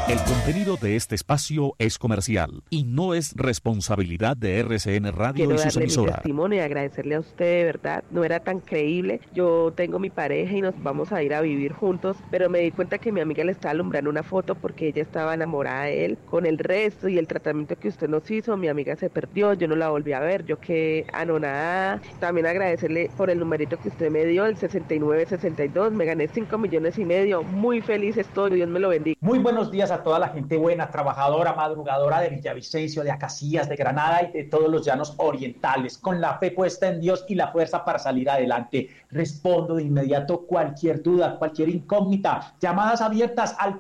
El contenido de este espacio es comercial y no es responsabilidad de RCN Radio y sus emisoras. Quiero darle mi testimonio y agradecerle a usted, de verdad. No era tan creíble. Yo tengo mi pareja y nos vamos a ir a vivir juntos, pero me di cuenta que mi amiga le estaba alumbrando una foto porque ella estaba enamorada de él. Con el resto y el tratamiento que usted nos hizo, mi amiga se perdió, yo no la volví a ver, yo quedé anonadada. También agradecerle por el numerito que usted me dio, el 6962, me gané 5,5 millones. Muy feliz estoy, Dios me lo bendiga. Muy buenos días a toda la gente buena, trabajadora, madrugadora de Villavicencio, de Acacías, de Granada y de todos los llanos orientales, con la fe puesta en Dios y la fuerza para salir adelante. Respondo de inmediato cualquier duda, cualquier incógnita. Llamadas abiertas al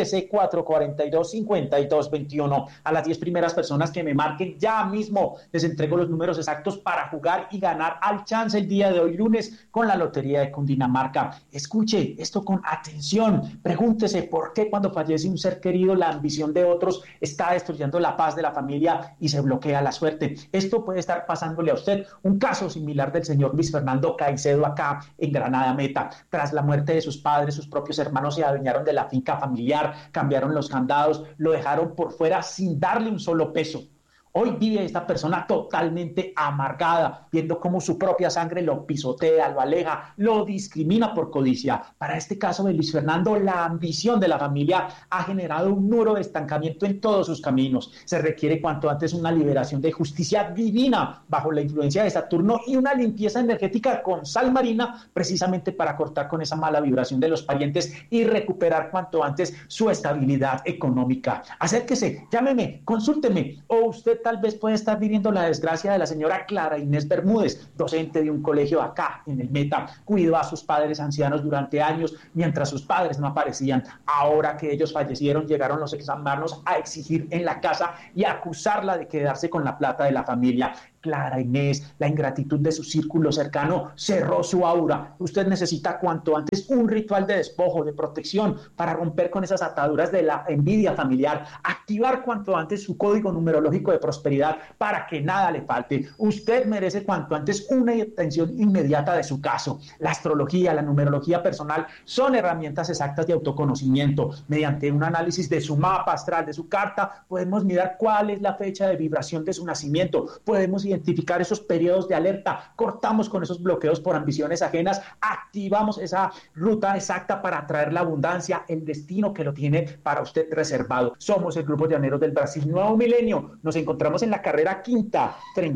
313-442-5221. A las 10 primeras personas que me marquen ya mismo les entrego los números exactos para jugar y ganar al chance el día de hoy lunes con la Lotería de Cundinamarca. Escuche esto con atención. Pregúntese por qué cuando fallece un ser querido la ambición de otros está destruyendo la paz de la familia y se bloquea la suerte. Esto puede estar pasándole a usted. Un caso similar del señor Luis Fernando Caicedo acá en Granada Meta. Tras la muerte de sus padres, sus propios hermanos se adueñaron de la finca familiar, cambiaron los candados, lo dejaron por fuera sin darle un solo peso. Hoy vive esta persona totalmente amargada, viendo cómo su propia sangre lo pisotea, lo aleja, lo discrimina por codicia. Para este caso de Luis Fernando, la ambición de la familia ha generado un muro de estancamiento en todos sus caminos. Se requiere cuanto antes una liberación de justicia divina bajo la influencia de Saturno y una limpieza energética con sal marina, precisamente para cortar con esa mala vibración de los parientes y recuperar cuanto antes su estabilidad económica. Acérquese, llámeme, consúlteme, o usted tal vez puede estar viviendo la desgracia de la señora Clara Inés Bermúdez, docente de un colegio acá en el Meta. Cuidó a sus padres ancianos durante años mientras sus padres no aparecían. Ahora que ellos fallecieron, llegaron los exalumnos a exigir en la casa y a acusarla de quedarse con la plata de la familia. Clara Inés, la ingratitud de su círculo cercano cerró su aura. Usted necesita cuanto antes un ritual de despojo, de protección, para romper con esas ataduras de la envidia familiar, activar cuanto antes su código numerológico de prosperidad para que nada le falte. Usted merece cuanto antes una atención inmediata de su caso. La astrología, la numerología personal son herramientas exactas de autoconocimiento. Mediante un análisis de su mapa astral, de su carta, podemos mirar cuál es la fecha de vibración de su nacimiento. Podemos identificar esos periodos de alerta, cortamos con esos bloqueos por ambiciones ajenas, activamos esa ruta exacta para atraer la abundancia, el destino que lo tiene para usted reservado. Somos el Grupo Llaneros del Brasil Nuevo Milenio. Nos encontramos en la carrera quinta,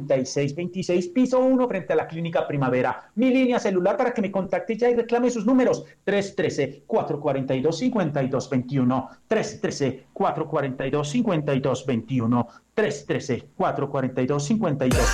3626, piso 1, frente a la Clínica Primavera. Mi línea celular para que me contacte ya y reclame sus números: 313-442-5221, 313-442-5221, 313-442-5221.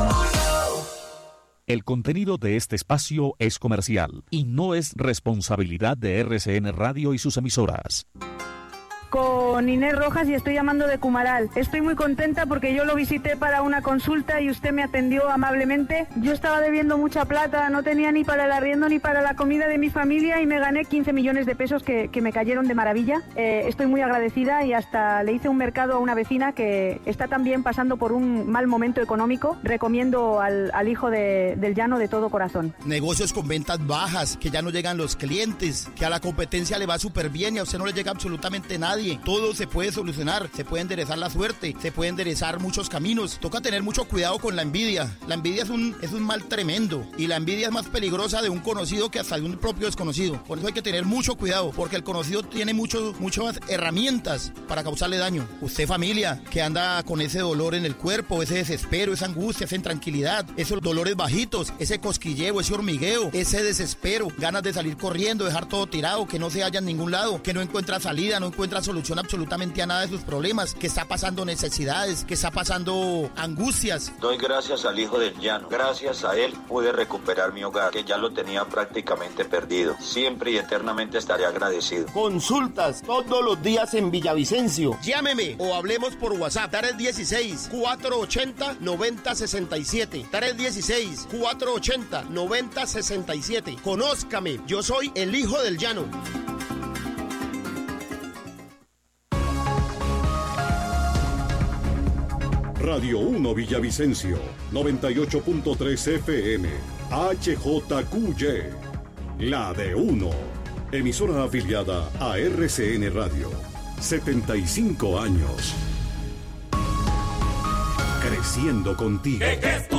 El contenido de este espacio es comercial y no es responsabilidad de RCN Radio y sus emisoras. Con Inés Rojas y estoy llamando de Cumaral. Estoy muy contenta porque yo lo visité para una consulta y usted me atendió amablemente. Yo estaba debiendo mucha plata, no tenía ni para el arriendo ni para la comida de mi familia y me gané 15 millones de pesos que me cayeron de maravilla. Estoy muy agradecida y hasta le hice un mercado a una vecina que está también pasando por un mal momento económico. Recomiendo al hijo del llano de todo corazón. Negocios con ventas bajas, que ya no llegan los clientes, que a la competencia le va súper bien y a usted no le llega absolutamente nadie. Todo se puede solucionar, se puede enderezar la suerte, se puede enderezar muchos caminos. Toca tener mucho cuidado con la envidia. La envidia es un mal tremendo y la envidia es más peligrosa de un conocido que hasta de un propio desconocido. Por eso hay que tener mucho cuidado, porque el conocido tiene muchas herramientas para causarle daño. Usted, familia, que anda con ese dolor en el cuerpo, ese desespero, esa angustia, esa intranquilidad, esos dolores bajitos, ese cosquilleo, ese hormigueo, ese desespero, ganas de salir corriendo, dejar todo tirado, que no se halla en ningún lado, que no encuentra salida, no encuentra solución absolutamente a nada de sus problemas, que está pasando necesidades, que está pasando angustias. Doy gracias al hijo del llano. Gracias a él pude recuperar mi hogar, que ya lo tenía prácticamente perdido. Siempre y eternamente estaré agradecido. Consultas todos los días en Villavicencio. Llámeme o hablemos por WhatsApp. 316-480-9067. 316-480-9067. Conózcame, yo soy el hijo del llano. Radio 1 Villavicencio, 98.3 FM, HJQY, la de 1, emisora afiliada a RCN Radio. 75 años. Creciendo contigo.